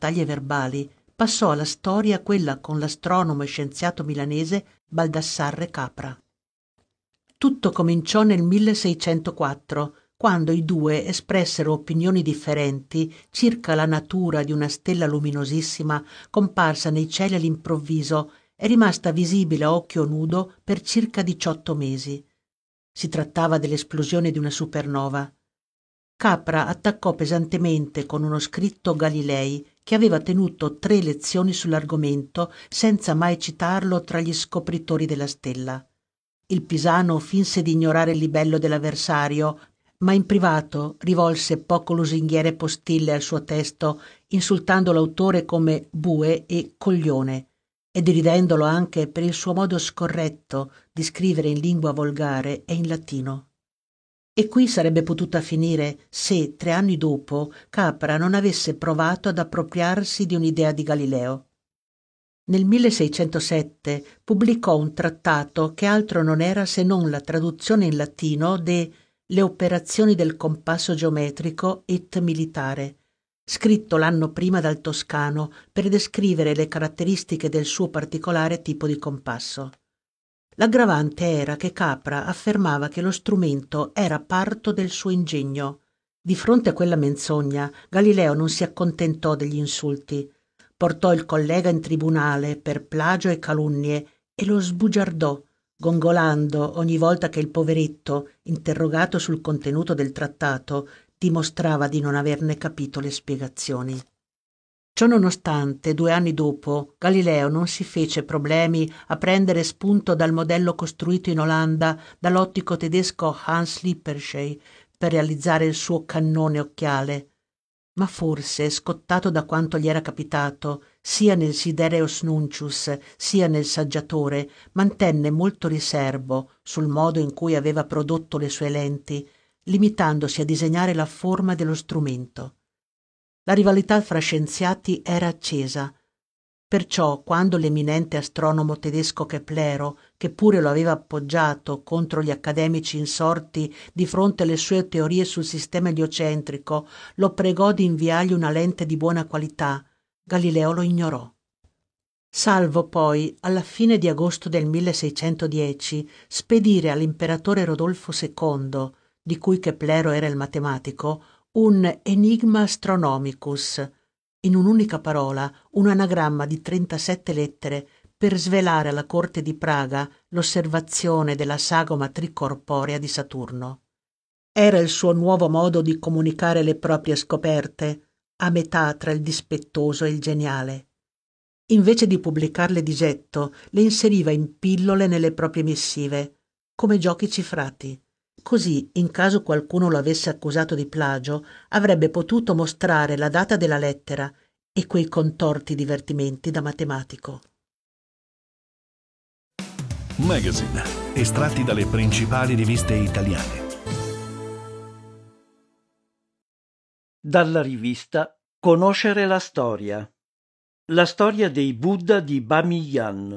battaglie verbali, passò alla storia quella con l'astronomo e scienziato milanese Baldassarre Capra. Tutto cominciò nel 1604, quando i due espressero opinioni differenti circa la natura di una stella luminosissima comparsa nei cieli all'improvviso e rimasta visibile a occhio nudo per circa 18 mesi. Si trattava dell'esplosione di una supernova. Capra attaccò pesantemente con uno scritto Galilei, che aveva tenuto 3 lezioni sull'argomento senza mai citarlo tra gli scopritori della stella. Il pisano finse di ignorare il libello dell'avversario, ma in privato rivolse poco lusinghiere postille al suo testo, insultando l'autore come bue e coglione, e deridendolo anche per il suo modo scorretto di scrivere in lingua volgare e in latino. E qui sarebbe potuta finire se, 3 anni dopo, Capra non avesse provato ad appropriarsi di un'idea di Galileo. Nel 1607 pubblicò un trattato che altro non era se non la traduzione in latino de Le operazioni del compasso geometrico et militare, scritto l'anno prima dal toscano per descrivere le caratteristiche del suo particolare tipo di compasso. L'aggravante era che Capra affermava che lo strumento era parto del suo ingegno. Di fronte a quella menzogna, Galileo non si accontentò degli insulti. Portò il collega in tribunale per plagio e calunnie e lo sbugiardò, gongolando ogni volta che il poveretto, interrogato sul contenuto del trattato, dimostrava di non averne capito le spiegazioni. Ciononostante, 2 anni dopo, Galileo non si fece problemi a prendere spunto dal modello costruito in Olanda dall'ottico tedesco Hans Lippershey per realizzare il suo cannone occhiale. Ma forse, scottato da quanto gli era capitato, sia nel Sidereus Nuncius sia nel Saggiatore, mantenne molto riserbo sul modo in cui aveva prodotto le sue lenti, limitandosi a disegnare la forma dello strumento. La rivalità fra scienziati era accesa. Perciò, quando l'eminente astronomo tedesco Keplero, che pure lo aveva appoggiato contro gli accademici insorti di fronte alle sue teorie sul sistema eliocentrico, lo pregò di inviargli una lente di buona qualità, Galileo lo ignorò. Salvo poi, alla fine di agosto del 1610, spedire all'imperatore Rodolfo II, di cui Keplero era il matematico, un Enigma Astronomicus, in un'unica parola, un anagramma di 37 lettere, per svelare alla corte di Praga l'osservazione della sagoma tricorporea di Saturno. Era il suo nuovo modo di comunicare le proprie scoperte, a metà tra il dispettoso e il geniale. Invece di pubblicarle di getto, le inseriva in pillole nelle proprie missive, come giochi cifrati. Così, in caso qualcuno lo avesse accusato di plagio, avrebbe potuto mostrare la data della lettera e quei contorti divertimenti da matematico. Magazine, estratti dalle principali riviste italiane. Dalla rivista Conoscere la storia. La storia dei Buddha di Bamiyan.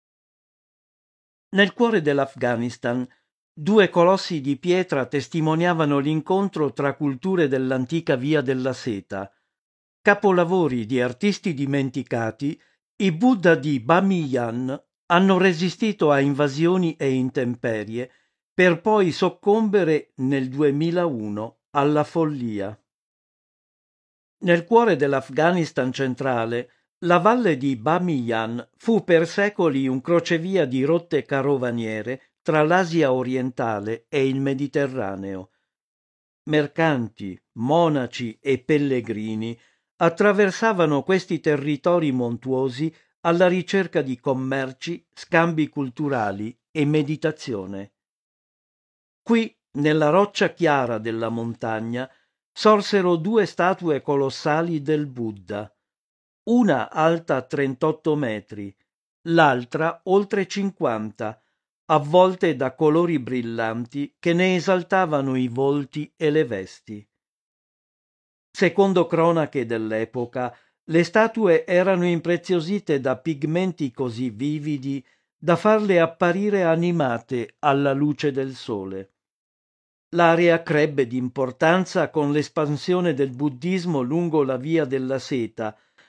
Nel cuore dell'Afghanistan, 2 colossi di pietra testimoniavano l'incontro tra culture dell'antica Via della Seta. Capolavori di artisti dimenticati, i Buddha di Bamiyan hanno resistito a invasioni e intemperie per poi soccombere nel 2001 alla follia. Nel cuore dell'Afghanistan centrale, la valle di Bamiyan fu per secoli un crocevia di rotte carovaniere tra l'Asia orientale e il Mediterraneo. Mercanti, monaci e pellegrini attraversavano questi territori montuosi alla ricerca di commerci, scambi culturali e meditazione. Qui, nella roccia chiara della montagna, sorsero 2 statue colossali del Buddha, una alta 38 metri, l'altra oltre 50, avvolte da colori brillanti che ne esaltavano i volti e le vesti. Secondo cronache dell'epoca, le statue erano impreziosite da pigmenti così vividi da farle apparire animate alla luce del sole. L'area crebbe d'importanza con l'espansione del buddismo lungo la via della seta,